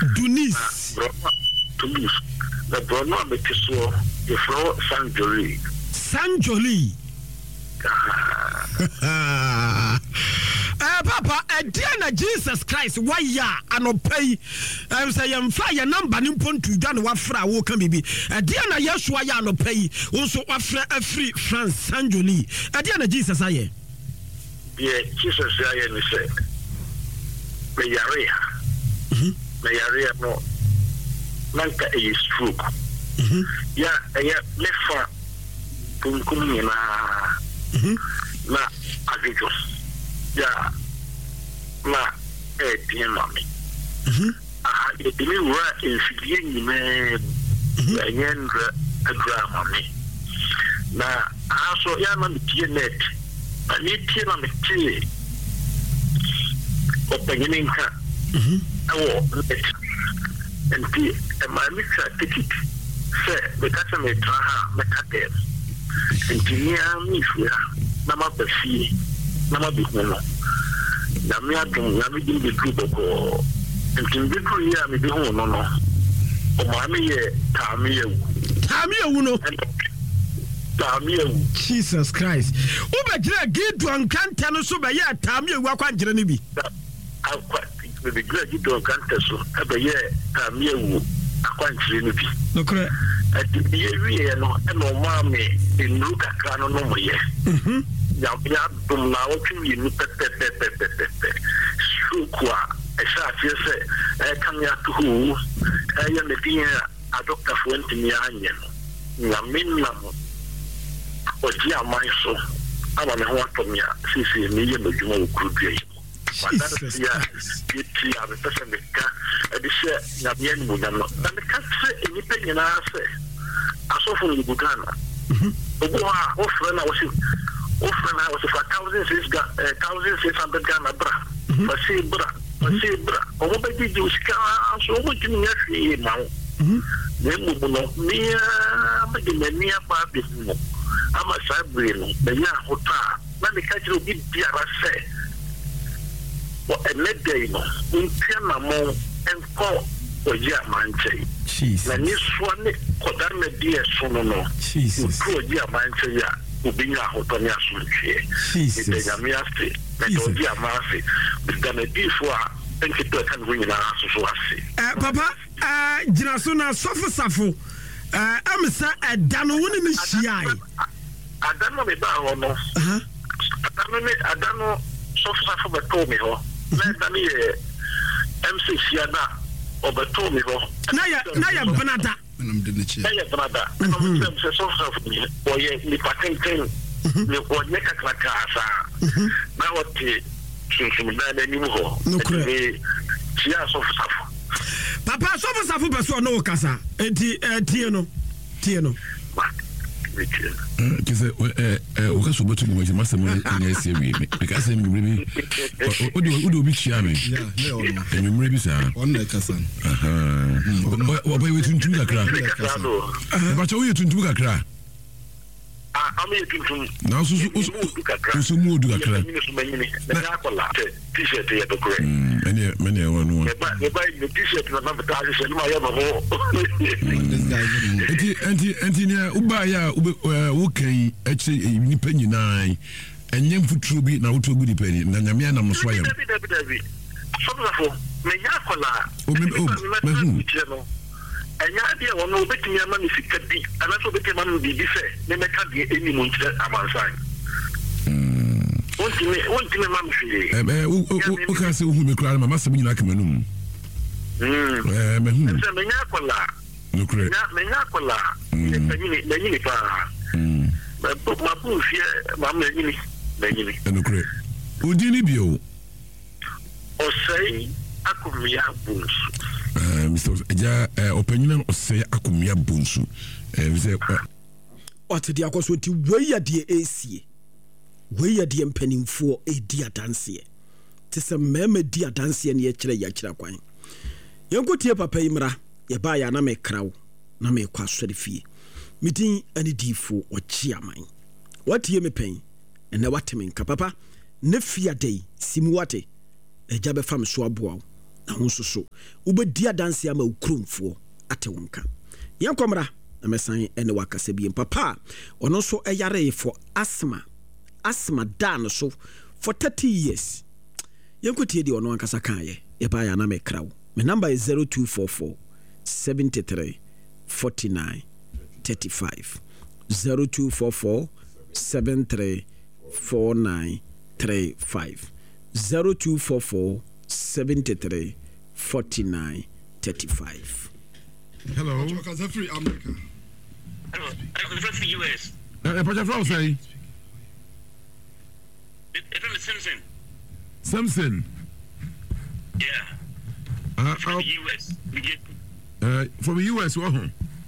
Dunis. Toulouse. The Bruno Bekiso, the floor Sanjoli. Sanjoli. Papa, a dear Jesus Christ, why ya and pay? I say, I'm fire number nippon to done what fra will come be. A dear Yashua no pay, also after a free France Sanjoli. A dear Jesus, I am. Yeah, Jesus, I am said. Mayaria, no. Manka is stroke. Yeah, lefa kumkumina na agijos. Yeah, na mami. Yedimi wa infidie nyime yendra adra mami. Na aso ya na mitie net. Ani tie na mitie. Openyininka. Awo net. Enti my mixer ticket say the customer traha mekatem engineer mifia na mabafi na mabikuno na me adum na me din bitu boko enti bitu ya me bi ho no o ma me ye tamiyewu no tamiyewu Jesus Christ ubegira gidu ankanta no so be ye tamiyewu akwanjere ne bi the great you don't can't so abaye tamiyewu akwanjire no bi no correct at the area no e no ma me enu kakra no moye ya dum na o twi ni pepepepepepe shukwa e sha tie se e kan ya to hu e ya me din a doctor fuent ni anye no na minna mo o ti amai so aba me ho atomia sisi me ye medwuma o kurudua Jesus Christ. Yeah, the person that can say, Nabian Mugano. And the cat say, independent, I say, I saw from Bugana. Offering I was 1,600 Ghana bra. But see, bra. Or what did you scar? So what do you see now? Nemuno, near Barbie. I'm a Sabrina, the Yahota. Let me catch you, be dear, I say. A midday, Untiana Mo and call Oya Manche. Jesus. And this one, Kodame dear Sonono. Jesus. Oya Manche, Ubina Hotonia Sunche. Jesus. The Yamiasti, and Oya Masi, with the before, and it can win an answer. Papa, Jinasuna Safu. I'm sir, I don't know when it's shy. I don't know about I don't know. Safu but told me, let me MC Siana or but told me, Naya Banada. Naya Banada, and so me, or ye, the patent thing, or Nekakasa. Now what the Sunsuman anymore? No, Chia Safu. Papa Safu Basso no Casa, Tiano. Kise ukaso botu ni masa mo nya sewi because me maybe odo bi chia me me maybe sa on na kasan oba we tuntum kakra ba cha we tuntum kakra am ye tuntum na so mu odu kakra na akola t-shirt ye to kure many one ba the t-shirt na ba ta se ma ye ba ho enti ne uba ya wo kan eche ni panyi nai enye mfuturu bi na woto gudi pani na nyame anam so ayem so me ya akola enya dia wono betimi ama ni sikadi ana so betimi ama bi bi se ne meka de eni mo nkyere amansan wonti mam hwe o ka se hu me kra ma masem nyina kamanum mehu se menya akola no kre menya akola ne nyini pa ma bu fie ma nyini no kre udini bio o sei akumia bunsu Mr. Eja opinion osey akumia bunsu we say otedi akoso ti weya de esie weya de mpanimfo edi adanse te se mema di adanse ne ya kire kwan yenkotie papa imra ye ba ya na me krawo na me kwasori fie midin ani difo ochi aman watie me pen ene wateme nka papa ne fia dei simuwate eja be fam so aboa na ho so wobɛdi adanse ama ukromfo ate wonka yankomra na mesan ene wakasa bi papa ono so eyare for asthma dan so for 30 years yankotie di ono ankasa kan ye ba ya na me krawo my number is 0244 73 49 35 0244 73 49 35 0244 73 49 35. Hello. Free America. Hello. I'm from the US. What you say? It's Simpson. Simpson. Yeah. From the US. From the US, what?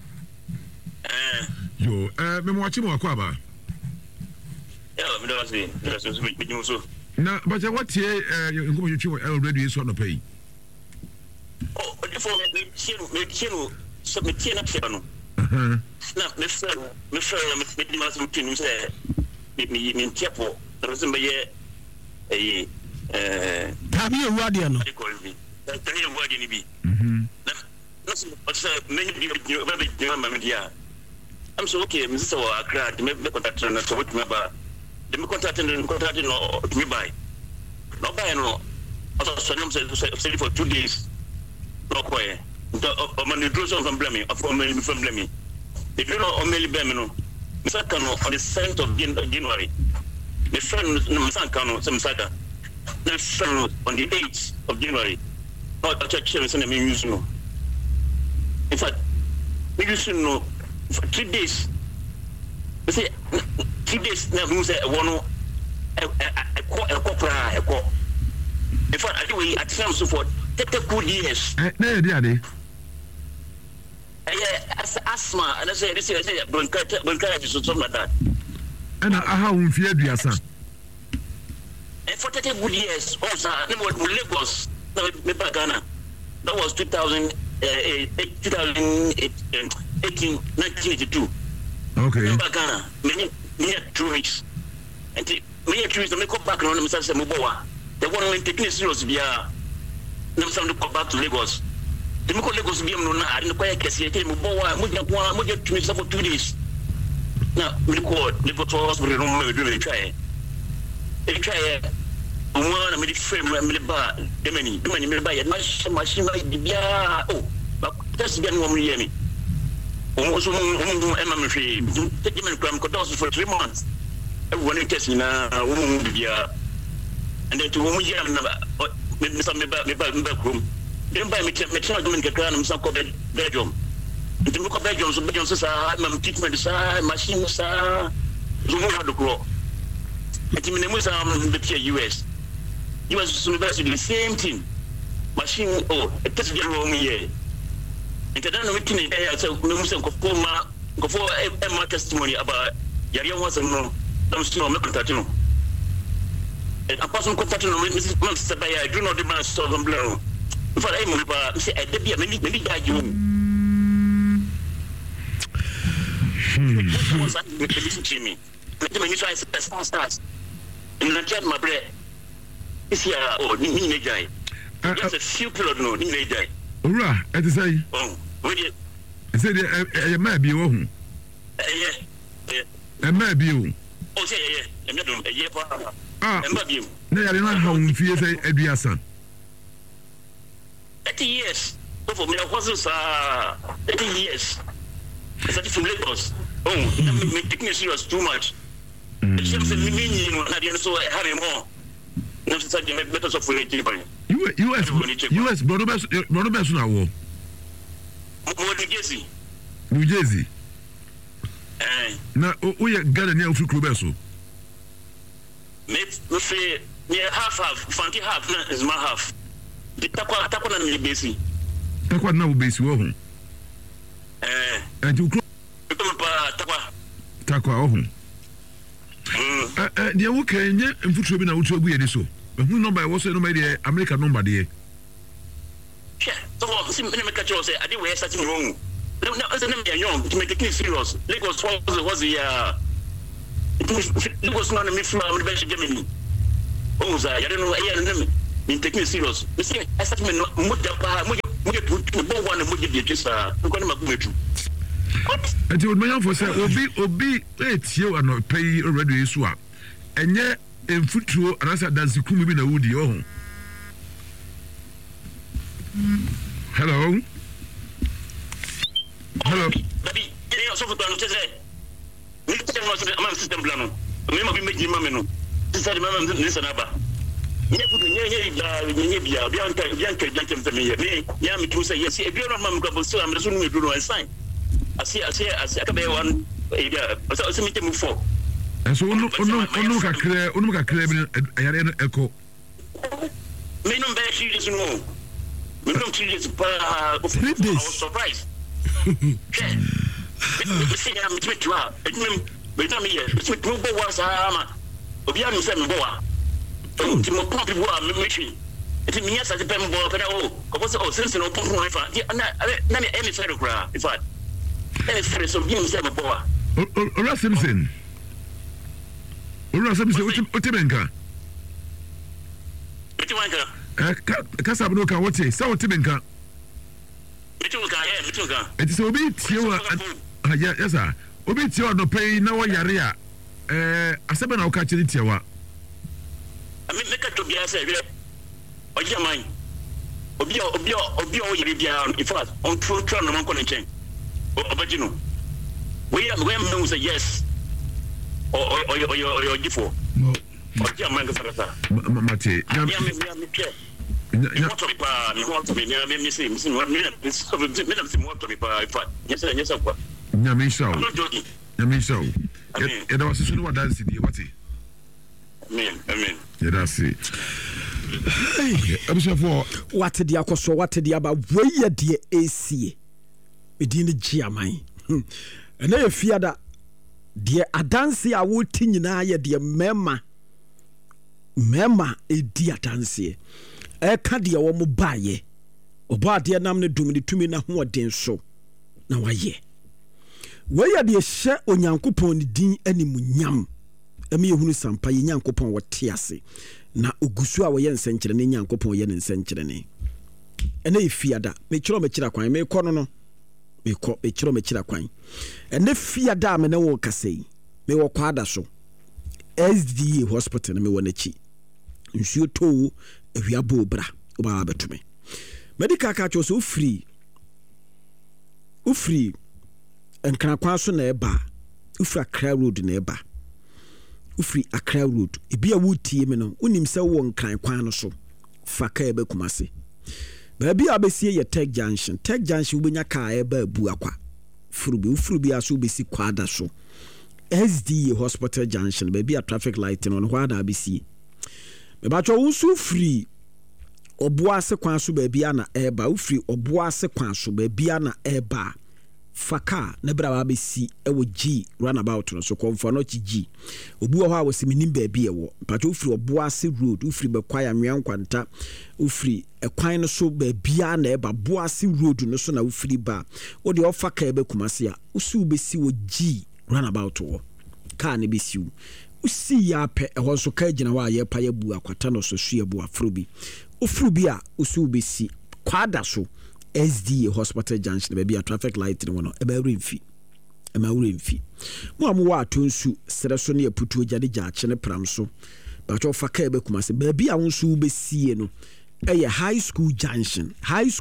Yo, me watching more kwaba. Yeah, me don't see. Me so. Na, but what here you go you already is on the pay. Oh, before me chino submit na piano. Na me friend me must meeting say me tiapo. Na so be ye tabi ewade no. Tabi ewade ni bi. Na so many people I'm so okay, Mr. Accra, the me contact na so what me ba. The me contact no to me buy. No buy no. Also so say for 2 days. No quiet. The man nutrition from blame from blame. If you know only blame no. Mr. Kano on the 7th of January. The friend Mr. Kano some saka. The friend on the 8th of January. No church service na me use no. In fact, me use no for 3 days. You see, 3 days now we say one a copra. In fact, I do we at some so for 30 years. No, dear. Asthma, and I say this is bronchitis or something like that. And how we fear the son. And for 30 good years, also, Lagos, Ghana. That was 1982. Okay. Ghana, many 2 weeks. And many 2 weeks, I make back on Mr. Mubawa. The one when taking serious, we are. Now, some to come back to Lagos. The Miko Lagos be no, I didn't quite guess it. Mubawa, Muja 2 weeks for 2 days. Now, we call Lagos Hospital, we do a try. They try. One made frame, made bar, the many made by a machine like the oh, but that's again 1 million. Almost MMFA, take him and come for 3 months. Everyone is testing woman, and then to woman, maybe some back room. Then by me, doing the crown, some bedroom. The book of bedrooms, bedrooms, I'm treatment, machine, Zoom had to grow. And in the US. US University, the same thing. Machine, it doesn't get wrong here. And then we can say, go for a testimony about Yaria was a no, I'm still not contacting. And a person contacting Mrs. Monster by I do not demand Southern Blow. If I am say, I did be a many guy you. Jimmy, when you try to start, and I get my bread. It's here, Nina Jai. Just a few people know Nina Jai. Ura, I say, would you? I said, I might be home. Yeah. I might be home. Oh, yeah, I'm not a year for you. No, I don't know how we feel a son. 30 years. For me, I wasn't 30 years. It's from Lagos. My thickness was too much. It's just a meaning, I didn't so I have more. US Broadbest now. New Jersey. Now, we are Ghana near Fukubeso. Maybe half, Fanti half is my half. The Takwa and Basi. Takwa now base woman. And you Takwa. The okay, and Fukubi now to be so. Who number was no American number there? Yeah, so catch you say, I didn't wear such wrong. No, as a young to make it serious. Lagos was the Lagos not a me from the best Germany. Oh, I don't know. me take me serious. Me say I start me moja to bo one moja de just ko na magumetu. And you would mind for say obi you are not pay already so a enye emfutuo anasa dance kumi bi na wudi oh. Hello. Baby, you so for to say. Me tell you am system plan no. Me ma bi meji ma me no. This is mama listen aba. Me put nye bia bi anka jankem te me ya me to say yes e bi no ma me ko so am so no do no sign. I see ka be one so me tell for. And so onu ka kre bi ayare no eko. Me no be serious no. Me no serious pa 3 days. I was surprised. See I'm with you ah. Me tell me yes. Me to go was ama. Obi am say me bo ah. Ti mo pump bo ah me twi. Eti me yes ati pem bo kada ko say since no pump no ifa. Na me any fair kra. In fact. Any fair so give me say me bo ah. Ora Simpson Otibenka. Kasa no ka wote sa Otibenka. Mituka. It is obi tiewa yes sir. Obi tiewa no pay na wo yare a asebe na wo ka chiri tiewa. Ami meka to bia say we ojaman. Obi o yare bia in fact on true no man ko nchen. Obagino. We am say yes. Or gifo. No. Ojaman ka sasa. Mate. Yes, what the akoso what the aba wey de AC medin giaman and na efia da de adanse a wo ti nyina ye de mema edi adanse eka de wo mo baaye oba de nam ne dum ne tumi na ho odin so na waye wey de hye onyankopon ne din animunyam emi ehunu sampa ye nyankopon wote ase na ogusu a woye nsenkyere ne nyankopon ye ne nsenkyere ne ene efiada me kira kwan me kɔ no me kira kwan ene fiada me ne wo kasei me wo kwada so SDA hospital me wo na chi nsuo to ewiabo bra oba betume medical ka cho so ufri enkran kwa so na eba ufri Accra road na eba ufri Accra road ebi a wutie me no unim se wo nkran kwan no so faka ebe kumase baabi a besie ye Tech Junction ubenya ka eba abu akwa furubi aso besi kwada so SDA hospital junction baabi a traffic light no ho ada besie me ba cho unsu free oboase kwan so baabi ana eba ufri oboase kwan so baabi ana eba faka na bra ba besi ewo G runabout no so komfo no G obu ho a wosiminim baabi ewo pacho ufri oboase road ufri bekwaya nwan kwanta ufri ekwan no so baabi ana eba boase road no so na ufri ba wo de ofaka ebe kumase a usu besi wo G runabout wo ka ne besi usi ya pe eho so ka gina wa ye pa ye bu akwata no so sua bu afrobi ofrubi a usu besi kwada so SDA hospital junction baabi a traffic light no no eba remfi mo amwa atonsu sere so ne aputu ogyade gyache ne pram so ba cho faka ebe kumase baabi a wonsu besie no eye high school junction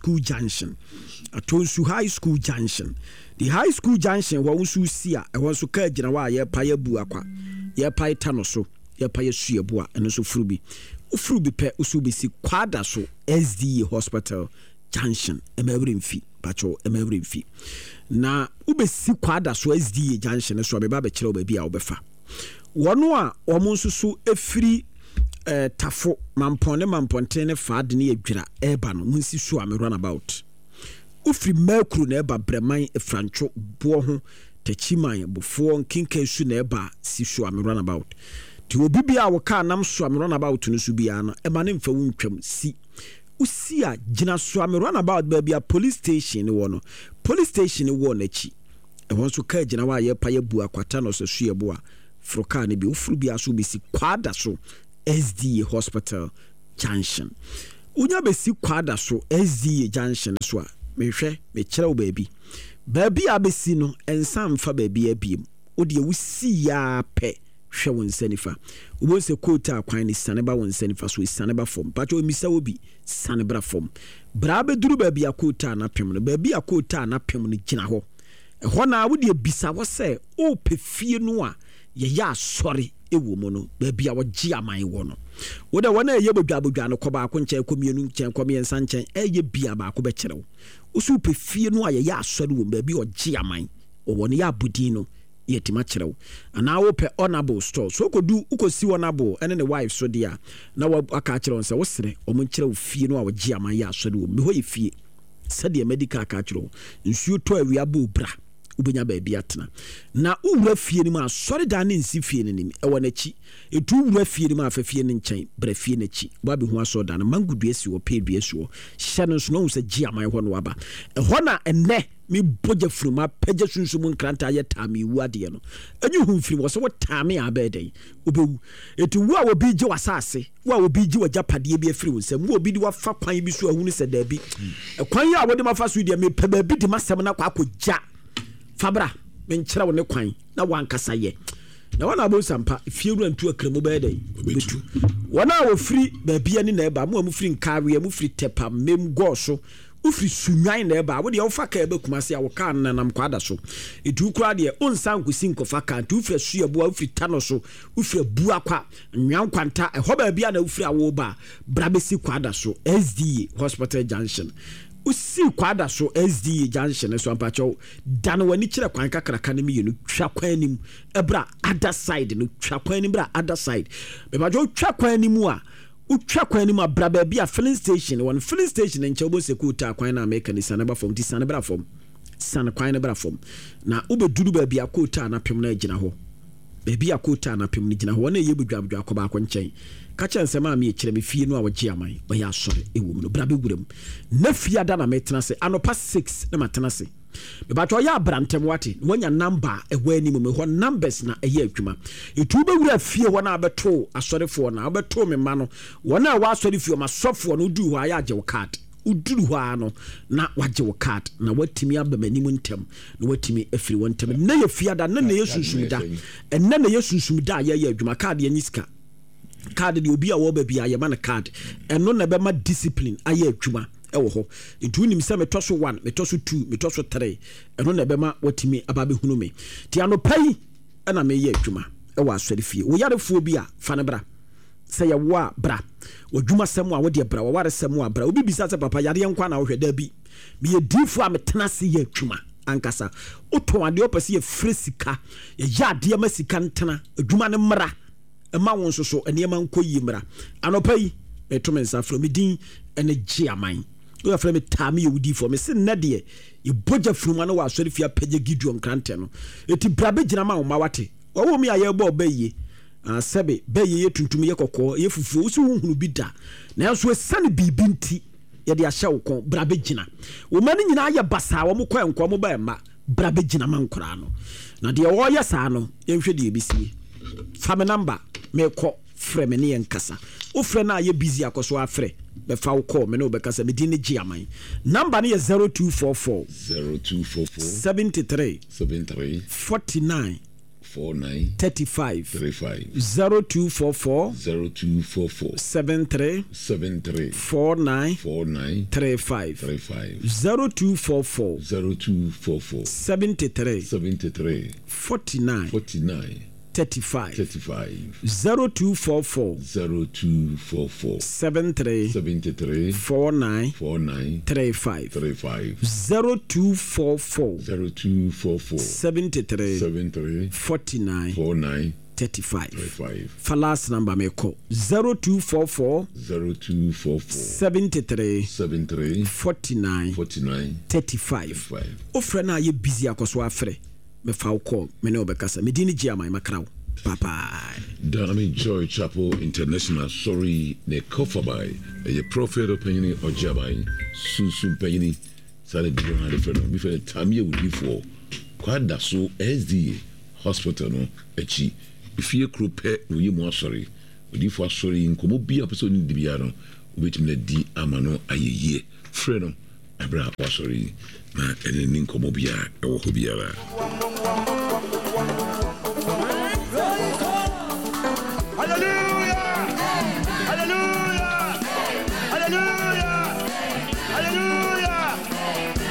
atonsu high school junction the high school junction wo wonsu si a eho so ka gina wa ye pa ye bu akwa ye pa ita no so ye pa ye sua bu a eno so furubi pe usu besi kwada so SDA hospital junction emewrimfi pacho emewrimfi na ubesi kwada so SDA junction so be ba be kire oba bia obefa wono a omonsusu efiri tafo mamponte ne faade ne adwira eba no munsi so am run about ufri makru na eba breman efrancho bo ho tachiman bofo nkinka su na eba si so am run about ti obi bia wo ka nam so am run about no so bia no ema ne mfa wuntwam si usia gina so am run about baabi a police station wo no police station wo na chi e won so ka gina wa ye pa ye bu akwata no so sue bo a froka ne bi ufuru bia so bi si kwada so SDA hospital junction unya besi kwada so SDA junction so a mehwe mekere wo baabi abesi no ensa mfa baabi abiem odi ewusi ya pe hwe won sanifa ubonse kota akwan ni saneba won sanifa so saneba fom pacho misa obi sanebra fom bra beduru baabi akota na pem no baabi akota na pem no gina ho ho na wodi ebisa wo se o pefie no a ye ya asori ewo mo no baabi a wogi aman wo no wo da wona ye bodwa no koba ko nche komienu nche komiensa nche eye bia ba ko be kirewo usu pefie no a ye ya asori wo baabi ogi aman wo ne ya budin no yetima kirewo ana wo pe honorable store so kodu ukosi honorable ene ne wife so dia na wa aka kirewo se wo sere o mun kirewo fie no a wogi aman ya asori wo me ho ye fie sade medical aka kirewo nsuo to awia bo bra ubenya baabi atena na uwura fie ni ma sori da ne nsi fie ni nim e wona chi etu uwura fie ni ma fa fie ni nchen bra fie na chi ba be hu aso da na mangudu esi wo pe du esi wo hye no so no se gi aman ho no aba e ho na enne mi boja fruma peja sunsun nkranta ye tami wuade no enyu hu mfiri wo se wo tami abeden obewu etu wo a wo bi gi wasase wo a wo bi gi wajapade bi afiri wo nsam wo bi di wafa kwan bi so ahunu se da bi e kwan ya wo de mafa so dia me pe ba bi di masem na kwa akogya fabra menkyera wo ne kwan na wankasa ye na wana abo sampa fieru antu akramo ba dai betu wana wo firi ba bia ni na eba mo amfiri nkawe amfiri tepa mem goso ufiri sunwan na eba wo de wo faka eba kumase a wo kan na nam kwada so etu kura de onsan kusi nkofa kan tu ufiri su ye bo ufiri tano so ufiri bu akwa nwan kwanta e ho ba bia na ufiri awo ba brabesi kwada so SDA Hospital Junction usi kwada so SDA junction so ampacho dan wani kire kwan kakraka ne miyenu twa kwan nim ebra other side no twa kwan nim bra other side be bajo twa kwan nim a utwa kwan nim abra ba bia filling station one filling station nche obo sekuta kwan na America ni sanaba fom ti sanaba fom san kwan ne bra fom na ubeduru ba bia kota na pem na agina ho ba bia kota na pem ni gina ho na yebudwabudwa akoba ko nchen kacha nsema mi ekire me fie no a wogi aman ba ya sore ewum no bra be gurem na fia da na metena se anopa 6 na matena se be ba to ya abrantem wate wonya number ewani mu me ho numbers na eye adwuma etu be wura fie ho na abeto asorefo na abeto me ma no wona wa asore fie ma sofo no du ho aya je wo card uduru ho ano na waje wo card na watimi abamani mu ntem na watimi afiri wo ntem na ye fia da na ye sunsum da enna na ye sunsum da ya adwuma card ya nyiska card de obi a wo ba bia ye ma na card eno na be ma discipline aye adwuma ewo ho etu nim se metoso 1 metoso 2 metoso 3 eno na be ma watimi ababe hunu me ti anopai na me ye adwuma ewo asori fie wo yarefuo bi a fa ne bra se ye wo bra wadwuma sem a wo de bra wo ware sem a bra obi bisa se papa yare nkwa na wo hweda bi me ye difo a metena se ye adwuma ankasa oto ade opese ye fresika ye yade ma sika ntena adwuma ne mra ema won so enema nkoyi mra anopai eto mensa fro me din ene gi aman o ya fro me tame ye wudi fo me se nade ye boja fruma na wa asori fia page gidu omkrante no eti brabe gina ma wo ma wate wo mi aye bo baye sebe baye ye tuntum ye kokko ye fufu wo so hunu bi da na so sane bibi nti ye de ahya wo kon brabe gina wo mani nyina aye basa wo mko enko mo ba ma brabe gina man kora no na de wo ye sa no ye hwe de ebisi fame number me ko frɛ me ne nkasa o frɛ na ye busy akoso afrɛ be fa wo call me no be kasa me din ne gi aman number ne ye 0244 73 49 35 0244 73 49 35 0244 73 49 35 0244 73 49 35 0244 73 49 35 for last number me call 0244 73 49 35 ofre na ye busy akoso afre me fa call me no bekasa me dini gi amai makraw papa Dynamic Joy Chapel International sorry ne kofabai e prophet opinion ojabai sunsun panyini sale bi na de friend bi fe tamie wudi for kwada so SDA hospital no echi ifie krope wo yimu asori wudi for asori nkomo bi apeso ni dibia no which me di amano ayeye frɛ no abra wasori na ene ni nkomo bia ewo ho biara. Hallelujah! Hallelujah!